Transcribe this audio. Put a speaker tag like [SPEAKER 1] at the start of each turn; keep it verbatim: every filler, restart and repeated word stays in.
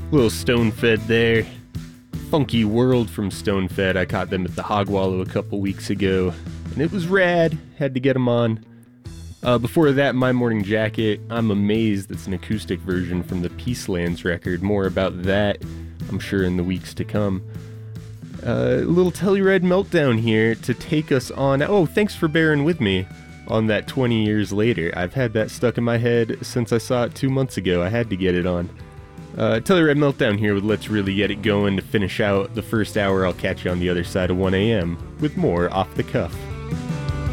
[SPEAKER 1] Little Stone Fed there. Funky World from Stone Fed. I caught them at the Hog Wallow a couple weeks ago, and it was rad. Had to get them on. Uh, before that, My Morning Jacket. I'm amazed it's an acoustic version from the Peacelands record. More about that, I'm sure, in the weeks to come. A uh, little Telluride Meltdown here to take us on. Oh, thanks for bearing with me on that twenty years later. I've had that stuck in my head since I saw it two months ago. I had to get it on. Uh, Telluride Meltdown here with Let's Really Get It Going to finish out the first hour. I'll catch you on the other side of one a.m. with more Off the Cuff.